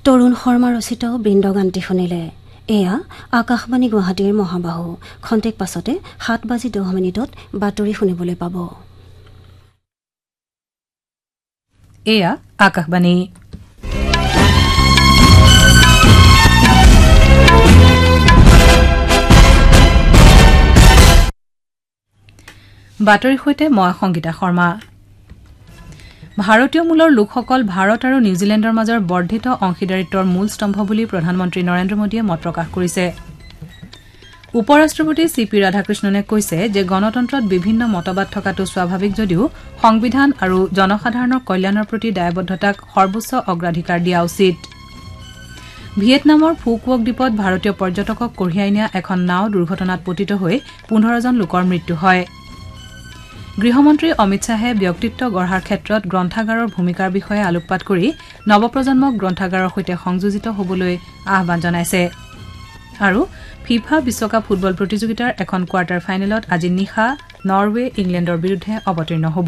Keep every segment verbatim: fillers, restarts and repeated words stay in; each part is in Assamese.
তৰুণ শৰ্মা ৰচিত বৃন্দগানটি শুনিলে। এয়া আকাশবাণী গুৱাহাটীৰ মহাবাহু। খন্তেক পাছতে সাত বাজি দহ মিনিটত বাতৰি শুনিবলৈ পাব। এয়া আকাশবাণী। বাতৰিৰ সৈতে মই সংগীতা শৰ্মা। ভাৰতীয় মূলৰ লোকসকল ভাৰত আৰু নিউজিলেণ্ডৰ মাজৰ বৰ্ধিত অংশীদাৰিত্বৰ মূল স্তম্ভ বুলি প্ৰধানমন্ত্ৰী নৰেন্দ্ৰ মোদীয়ে মত প্ৰকাশ কৰিছে। উপ ৰাষ্ট্ৰপতি চি পি ৰাধাকৃষ্ণনে কৈছে যে গণতন্ত্ৰত বিভিন্ন মতবাদ থকাটো স্বাভাৱিক যদিও সংবিধান আৰু জনসাধাৰণৰ কল্যাণৰ প্ৰতি দায়বদ্ধতাক সৰ্বোচ্চ অগ্ৰাধিকাৰ দিয়া উচিত। ভিয়েটনামৰ ফুকুৱক দ্বীপত ভাৰতীয় পৰ্যটকক কঢ়িয়াই নিয়া এখন নাও দুৰ্ঘটনাত পতিত হৈ পোন্ধৰজন লোকৰ মৃত্যু হয়। গৃহমন্ত্ৰী অমিত শ্বাহে ব্যক্তিত্ব গঢ়াৰ ক্ষেত্ৰত গ্ৰন্থাগাৰৰ ভূমিকাৰ বিষয়ে আলোকপাত কৰি নৱপ্ৰজন্মক গ্ৰন্থাগাৰৰ সৈতে সংযোজিত হ'বলৈ আহ্বান জনাইছে। আৰু ফিফা বিশ্বকাপ ফুটবল প্ৰতিযোগিতাৰ এখন কোৱাৰ্টাৰ ফাইনেলত আজি নিশা নৰৱে ইংলেণ্ডৰ বিৰুদ্ধে অৱতীৰ্ণ হ'ব।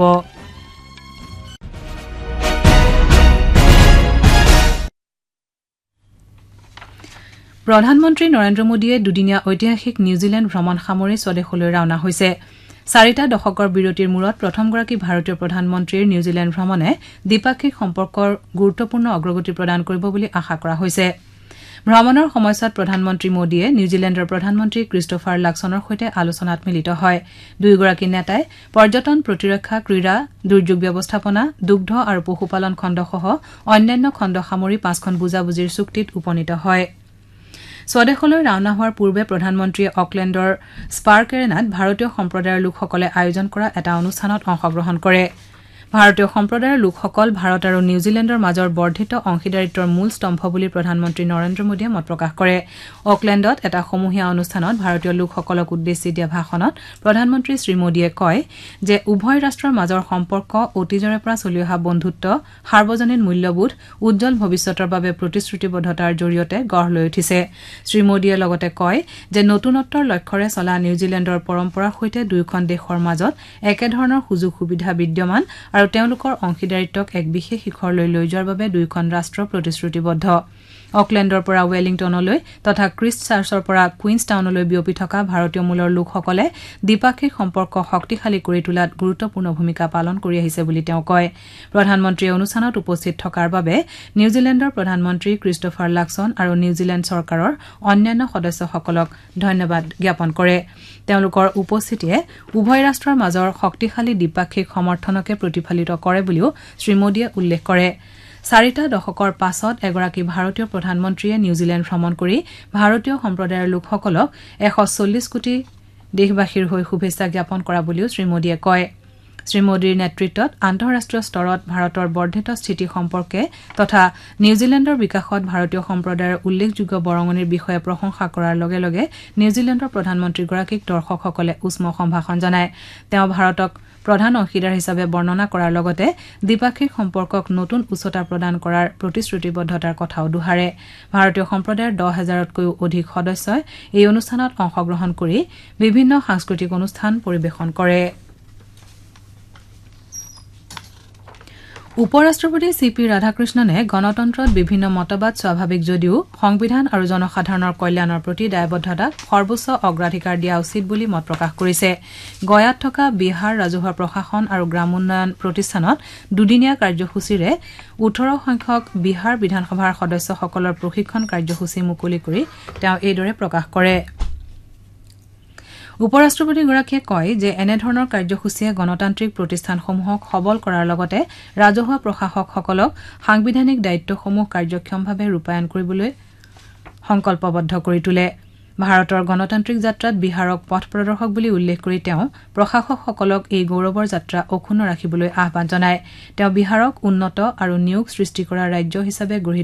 প্ৰধানমন্ত্ৰী নৰেন্দ্ৰ মোদীয়ে দুদিনীয়া ঐতিহাসিক নিউজিলেণ্ড ভ্ৰমণ সামৰি স্বদেশলৈ ৰাওনা হৈছে। চাৰিটা দশকৰ বিৰতিৰ মূৰত প্ৰথমগৰাকী ভাৰতীয় প্ৰধানমন্ত্ৰীৰ নিউজিলেণ্ড ভ্ৰমণে দ্বিপাক্ষিক সম্পৰ্কৰ গুৰুত্বপূৰ্ণ অগ্ৰগতি প্ৰদান কৰিব বুলি আশা কৰা হৈছে। ভ্ৰমণৰ সময়ছোৱাত প্ৰধানমন্ত্ৰী মোদীয়ে নিউজিলেণ্ডৰ প্ৰধানমন্ত্ৰী ক্ৰিষ্টোফাৰ লাকছনৰ সৈতে আলোচনাত মিলিত হয়। দুয়োগৰাকী নেতাই পৰ্যটন, প্ৰতিৰক্ষা, ক্ৰীড়া, দুৰ্যোগ ব্যৱস্থাপনা, দুগ্ধ আৰু পশুপালন খণ্ডসহ অন্যান্য খণ্ড সামৰি পাঁচখন বুজাবুজিৰ চুক্তিত উপনীত হয়। স্বদেশলৈ ৰাওনা হোৱাৰ পূৰ্বে প্ৰধানমন্ত্ৰীয়ে অকলেণ্ডৰ স্পাৰ্ক এৰেনাত ভাৰতীয় সম্প্ৰদায়ৰ লোকসকলে আয়োজন কৰা এটা অনুষ্ঠানত অংশগ্ৰহণ কৰে। ভাৰতীয় সম্প্ৰদায়ৰ লোকসকল ভাৰত আৰু নিউজিলেণ্ডৰ মাজৰ বৰ্ধিত অংশীদাৰিত্বৰ মূল স্তম্ভ বুলি প্ৰধানমন্ত্ৰী নৰেন্দ্ৰ মোদীয়ে মত প্ৰকাশ কৰে। অকলেণ্ডত এটা সমূহীয়া অনুষ্ঠানত ভাৰতীয় লোকসকলক উদ্দেশ্যি দিয়া ভাষণত প্ৰধানমন্ত্ৰী শ্ৰীমোদীয়ে কয় যে উভয় ৰাষ্ট্ৰৰ মাজৰ সম্পৰ্ক অতীজৰে পৰা চলি অহা বন্ধুত্ব, সাৰ্বজনীন মূল্যবোধ, উজ্জ্বল ভৱিষ্যতৰ বাবে প্ৰতিশ্ৰুতিবদ্ধতাৰ জৰিয়তে গঢ় লৈ উঠিছে। শ্ৰীমোদীয়ে লগতে কয় যে নতুনত্বৰ লক্ষ্যৰে চলা নিউজিলেণ্ডৰ পৰম্পৰাৰ সৈতে দুয়োখন দেশৰ মাজত একেধৰণৰ সুযোগ সুবিধা বিদ্যমান আৰু তেওঁলোকৰ অংশীদাৰিত্বক এক বিশেষ শিখৰলৈ লৈ যোৱাৰ বাবে দুয়োখন ৰাষ্ট্ৰ প্ৰতিশ্ৰুতিবদ্ধ। অকলেণ্ডৰ পৰা ৱেলিংটনলৈ তথা ক্ৰিষ্টচাৰ্চৰ পৰা কুইন্সটাউনলৈ বিয়পি থকা ভাৰতীয় মূলৰ লোকসকলে দ্বিপাক্ষিক সম্পৰ্ক শক্তিশালী কৰি তোলাত গুৰুত্বপূৰ্ণ ভূমিকা পালন কৰি আহিছে বুলি তেওঁ কয়। প্ৰধানমন্ত্ৰীয়ে অনুষ্ঠানত উপস্থিত থকাৰ বাবে নিউজিলেণ্ডৰ প্ৰধানমন্ত্ৰী ক্ৰিষ্টোফাৰ লাকছন আৰু নিউজিলেণ্ড চৰকাৰৰ অন্যান্য সদস্যসকলক ধন্যবাদ জ্ঞাপন কৰে। তেওঁলোকৰ উপস্থিতিয়ে উভয় ৰাষ্ট্ৰৰ মাজৰ শক্তিশালী দ্বিপাক্ষিক সমৰ্থনকে প্ৰতিফলিত কৰে বুলিও শ্ৰীমোদীয়ে উল্লেখ কৰে। চাৰিটা দশকৰ পাছত এগৰাকী ভাৰতীয় প্ৰধানমন্ত্ৰীয়ে নিউজিলেণ্ড ভ্ৰমণ কৰি ভাৰতীয় সম্প্ৰদায়ৰ লোকসকলক এশ চল্লিছ কোটি দেশবাসীৰ হৈ শুভেচ্ছা জ্ঞাপন কৰা বুলিও শ্ৰীমোদীয়ে কয়। শ্ৰীমোদীৰ নেতৃত্বত আন্তঃৰাষ্ট্ৰীয় স্তৰত ভাৰতৰ বৰ্ধিত স্থিতি সম্পৰ্কে তথা নিউজিলেণ্ডৰ বিকাশত ভাৰতীয় সম্প্ৰদায়ৰ উল্লেখযোগ্য বৰঙণিৰ বিষয়ে প্ৰশংসা কৰাৰ লগে লগে নিউজিলেণ্ডৰ প্ৰধানমন্ত্ৰীগৰাকীক দৰ্শকসকলে উষ্ম সম্ভাষণ জনায়। তেওঁ ভাৰতক প্ৰধান অংশীদাৰ হিচাপে বৰ্ণনা কৰাৰ লগতে দ্বিপাক্ষিক সম্পৰ্কক নতুন উচ্চতা প্ৰদান কৰাৰ প্ৰতিশ্ৰুতিবদ্ধতাৰ কথাও দোহাৰে। ভাৰতীয় সম্প্ৰদায়ৰ দহ হাজাৰতকৈও অধিক সদস্যই এই অনুষ্ঠানত অংশগ্ৰহণ কৰি বিভিন্ন সাংস্কৃতিক অনুষ্ঠান পৰিৱেশন কৰে। উপ ৰাষ্ট্ৰপতি চি পি ৰাধাকৃষ্ণনে গণতন্ত্ৰত বিভিন্ন মতবাদ স্বাভাৱিক যদিও সংবিধান আৰু জনসাধাৰণৰ কল্যাণৰ প্ৰতি দায়বদ্ধতাক সৰ্বোচ্চ অগ্ৰাধিকাৰ দিয়া উচিত বুলি মত প্ৰকাশ কৰিছে। গয়াত থকা বিহাৰ ৰাজহুৱা প্ৰশাসন আৰু গ্ৰামোন্নয়ন প্ৰতিষ্ঠানত দুদিনীয়া কাৰ্যসূচীৰে ওঠৰ সংখ্যক বিহাৰ বিধানসভাৰ সদস্যসকলৰ প্ৰশিক্ষণ কাৰ্যসূচী মুকলি কৰি তেওঁ এইদৰে প্ৰকাশ কৰে। উপ ৰাষ্ট্ৰপতিগৰাকীয়ে কয় যে এনেধৰণৰ কাৰ্যসূচীয়ে গণতান্ত্ৰিক প্ৰতিষ্ঠানসমূহক সবল কৰাৰ লগতে ৰাজহুৱা প্ৰশাসকসকলক সাংবিধানিক দায়িত্বসমূহ কাৰ্যক্ষমভাৱে ৰূপায়ণ কৰিবলৈ সংকল্পবদ্ধ কৰি তোলে। ভাৰতৰ গণতান্ত্ৰিক যাত্ৰাত বিহাৰক পথ প্ৰদৰ্শক বুলি উল্লেখ কৰি তেওঁ প্ৰশাসকসকলক এই গৌৰৱৰ যাত্ৰা অক্ষুণ্ণ ৰাখিবলৈ আহ্বান জনায়। তেওঁ বিহাৰক উন্নত আৰু নিয়োগ সৃষ্টি কৰা ৰাজ্য হিচাপে গঢ়ি